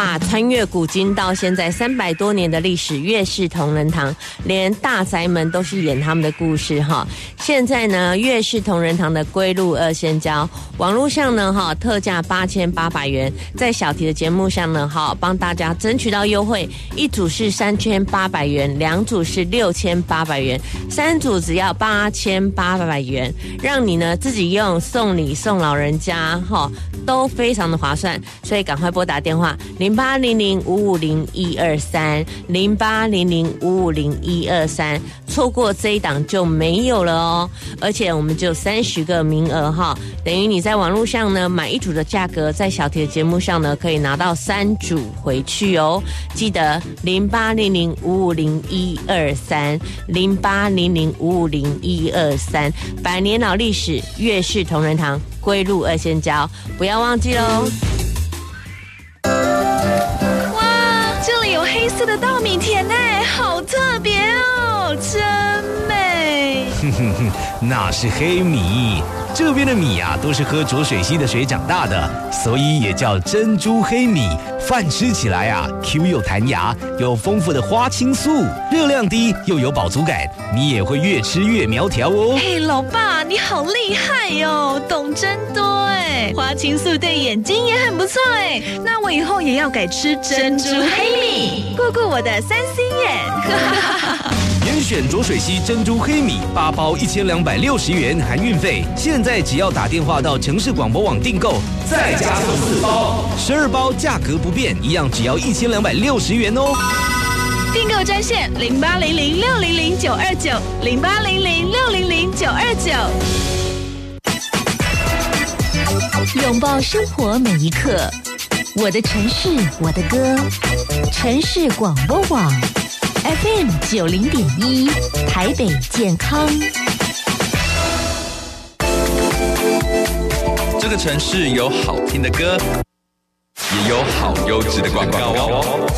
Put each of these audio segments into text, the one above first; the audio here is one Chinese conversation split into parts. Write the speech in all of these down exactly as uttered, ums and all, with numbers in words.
哇，穿越古今到现在三百多年的历史，月式同仁堂连大宅门都是演他们的故事哈。现在呢，月式同仁堂的龟鹿二仙胶，网络上呢哈特价八千八百元，在小题的节目上呢哈帮大家争取到优惠，一组是三千八百元，两组是六千八百元，三组只要八千八百元，让你呢自己用、送礼、送老人家哈都非常的划算，所以赶快拨打电话零八零零五五零一二三零八零零五五零一二三，错过这一档就没有了哦。而且我们就三十个名额哈，等于你在网络上呢买一组的价格，在小铁的节目上呢可以拿到三组回去哦。记得零八零零五五零一二三零八零零五五零一二三，百年老历史，月式同仁堂龟鹿二仙胶，不要忘记喽。 这里有黑色的稻米田呢，好特别哦，真美。 哼哼哼，那是黑米，这边的米啊都是喝浊水溪的水长大的，所以也叫珍珠黑米。饭吃起来啊 Q 又弹牙，有丰富的花青素，热量低又有饱足感，你也会越吃越苗条哦。 嘿，老爸，你好厉害哟，懂真多哎！花青素对眼睛也很不错哎，那我以后也要改吃珍珠黑米，顾顾我的三星眼。 严选浊水溪珍珠黑米八包一千两百六十元含运费，现在只要打电话到城市广播网订购，再加送四包，十二包价格不变，一样只要一千两百六十元哦。 订购专线零八零零六零零九二九零八零零六零零九二九。 拥抱生活每一刻，我的城市，我的歌，城市广播网 F M 九零点一，台北健康。 这个城市有好听的歌，也有好优质的广告哦。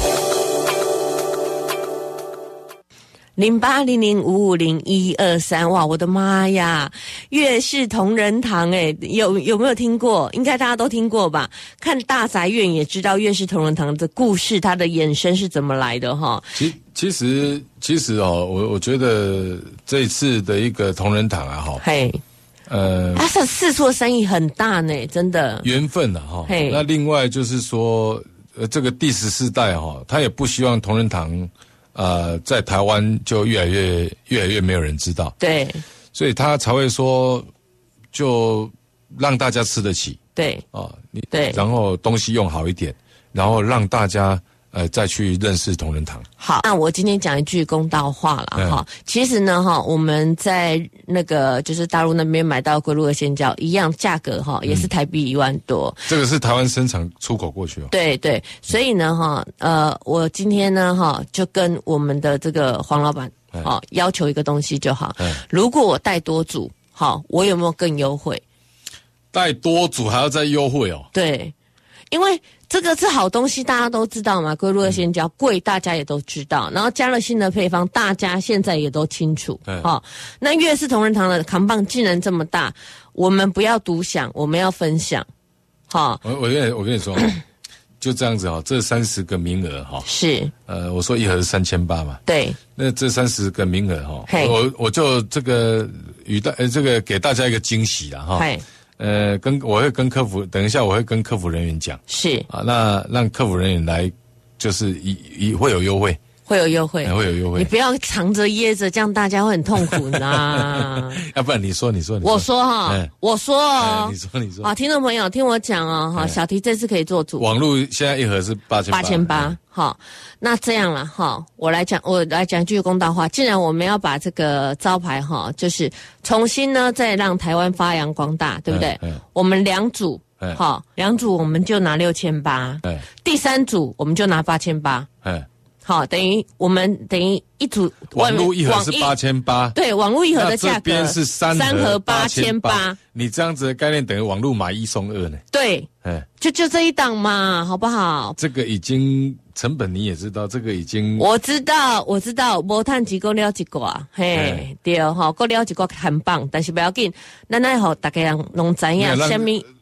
零八零零五五零一二三，哇，我的妈呀！月式同仁堂，哎，有有没有听过？应该大家都听过吧？看大宅院也知道月式同仁堂的故事，它的衍生是怎么来的哈。 其其实其实哦，我我觉得这一次的一个同仁堂啊，哈， 嘿，呃，它是四处的生意很大呢，真的缘分啊，哈。那另外就是说，呃，这个第十四代哈，他也不希望同仁堂。呃，在台湾就越来越越来越没有人知道， 对， 所以他才会说，就让大家吃得起， 对， 啊，你对， 然后东西用好一点，然后让大家呃再去认识同仁堂。 好，那我今天讲一句公道话了哈、嗯。其实呢哈，我们在那个就是大陆那边买到龟鹿二仙胶一样价格哈，也是台币一万多、 嗯。这个是台湾生产出口过去哦。 对对，所以呢哈，呃，我今天呢哈就跟我们的这个黄老板哦要求一个东西就好。嗯、如果我带多组，好，我有没有更优惠？ 带多组还要再优惠哦？ 对，因为。这个是好东西，大家都知道嘛。龟鹿二仙胶贵，大家也都知道。然后加了新的配方，大家现在也都清楚。好、哦，那月式同仁堂的扛棒竟然这么大，我们不要独享，我们要分享。好、 哦，我我跟你我跟你说，就这样子哈、哦，这三十个名额哈、哦， 是呃，我说一盒是三千八嘛， 对， 那这三十个名额哈、哦，我我就这个与大呃这个给大家一个惊喜啦哈。哦呃，跟我会跟客服，等一下我会跟客服人员讲， 是啊，那让客服人员来，就是以以会有优惠， 会有优惠， 会有优惠， 你不要藏着掖着，这样大家会很痛苦啦。 要不然你说，你说，你说我说哈，欸、我说哦、 欸，你说，你说， 好，听众朋友听我讲哦，哈、欸，小提这次可以做主， 网络现在一盒是八千八千八，好，那这样了哈，我来讲，我来讲句公道话，既然我们要把这个招牌哈，就是重新呢再让台湾发扬光大，对不对？欸欸、我们两组，好，两组我们就拿六千八，第三组我们就拿八千八，好，等于我们等于一组网络一盒是八千八， 对，网络一盒的价格， 这边是三三盒八千八， 你这样子的概念等于网络买一送二呢？ 对，哎，就就这一档嘛，好不好？ 这个已经成本你也知道，这个已经我知道，我知道，无趁钱够了一寡，嘿，对哈，够了一寡很棒，但是不要紧，咱来好大家人拢知影，什么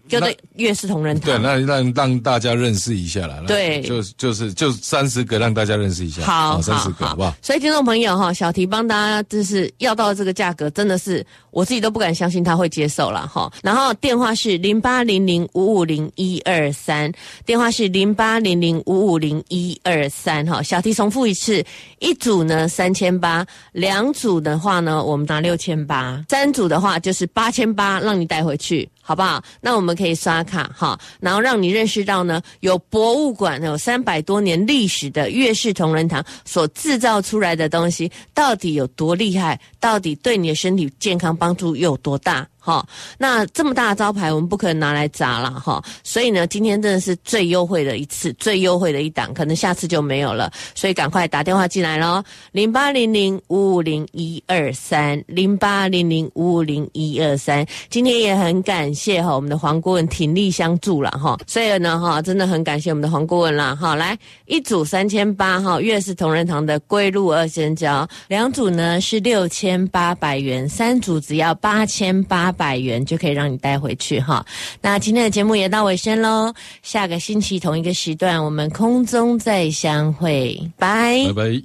叫做月式同仁堂。 对，那让让大家认识一下啦。 对， 就就是就三十个让大家认识一下。 好， 三十个好不好？ 所以听众朋友哈，小提帮大家就是要到这个价格，真的是我自己都不敢相信他会接受了哈。然后电话是零八零零五五零一二三，电话是零八零零五五零一二三哈。小提重复一次，一组呢三千八，两组的话呢我们拿六千八，三组的话就是八千八，让你带回去。好不好？那我们可以刷卡哈，然后让你认识到呢，有博物馆有三百多年历史的月式同仁堂所制造出来的东西，到底有多厉害？到底对你的身体健康帮助有多大？哈，那这么大的招牌，我们不可能拿来砸了哈。所以呢，今天真的是最优惠的一次，最优惠的一档，可能下次就没有了。所以赶快打电话进来咯，零八零零五五零一二三，零八零零五五零一二三。今天也很感谢哈我们的黄顾问鼎力相助了哈，所以呢哈，真的很感谢我们的黄顾问啦哈。来一组三千八哈，月式同仁堂的龟鹿二仙胶，两组呢是六千八百元，三组只要八千八百元就可以让你带回去哈。那今天的节目也到尾声咯，下个星期同一个时段我们空中再相会，拜拜拜。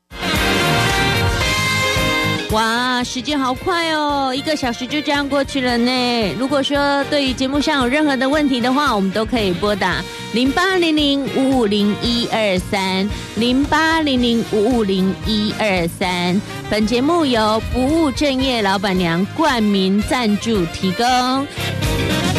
哇，时间好快哦，一个小时就这样过去了呢。如果说对于节目上有任何的问题的话，我们都可以拨打零八零零五五零一二三，零八零零五五零一二三。本节目由不务正业老板娘冠名赞助提供。